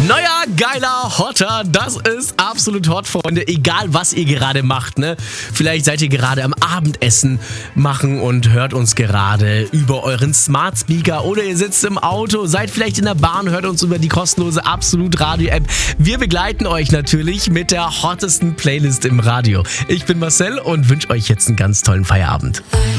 Neuer, geiler, hotter, das ist absolut hot, Freunde. Egal, was ihr gerade macht, ne? Vielleicht seid ihr gerade am Abendessen machen und hört uns gerade über euren Smart Speaker oder ihr sitzt im Auto, seid vielleicht in der Bahn, hört uns über die kostenlose Absolut Radio App. Wir begleiten euch natürlich mit der hottesten Playlist im Radio. Ich bin Marcel und wünsche euch jetzt einen ganz tollen Feierabend.